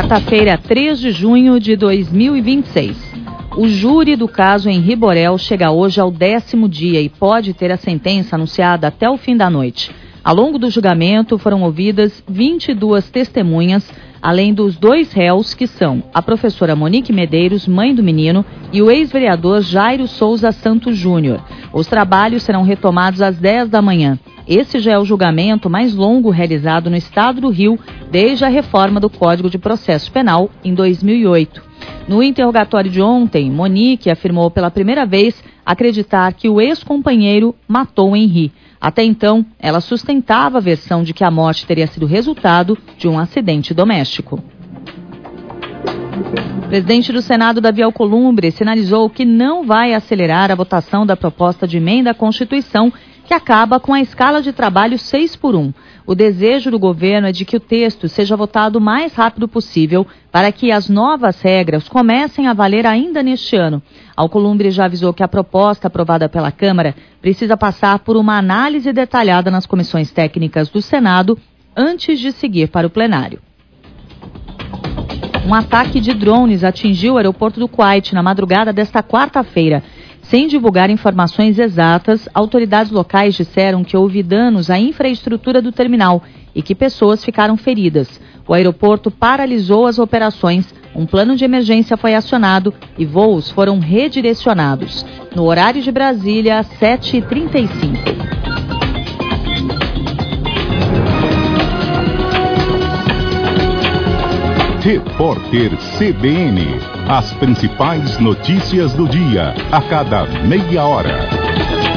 quarta-feira, 3 de junho de 2026. O júri do caso Henri Borel chega hoje ao 10º dia e pode ter a sentença anunciada até o fim da noite. Ao longo do julgamento foram ouvidas 22 testemunhas, além dos 2 réus, que são a professora Monique Medeiros, mãe do menino, e o ex-vereador Jairo Souza Santos Júnior. Os trabalhos serão retomados às 10 da manhã. Esse já é o julgamento mais longo realizado no estado do Rio desde a reforma do Código de Processo Penal em 2008. No interrogatório de ontem, Monique afirmou pela primeira vez acreditar que o ex-companheiro matou Henri. Até então, ela sustentava a versão de que a morte teria sido resultado de um acidente doméstico. O presidente do Senado, Davi Alcolumbre, sinalizou que não vai acelerar a votação da proposta de emenda à Constituição que acaba com a escala de trabalho 6x1. O desejo do governo é de que o texto seja votado o mais rápido possível para que as novas regras comecem a valer ainda neste ano. Alcolumbre já avisou que a proposta aprovada pela Câmara precisa passar por uma análise detalhada nas comissões técnicas do Senado antes de seguir para o plenário. Um ataque de drones atingiu o aeroporto do Kuwait na madrugada desta quarta-feira. Sem divulgar informações exatas, autoridades locais disseram que houve danos à infraestrutura do terminal e que pessoas ficaram feridas. O aeroporto paralisou as operações, um plano de emergência foi acionado e voos foram redirecionados. No horário de Brasília, às 7h35. Repórter CBN. As principais notícias do dia, a cada meia hora.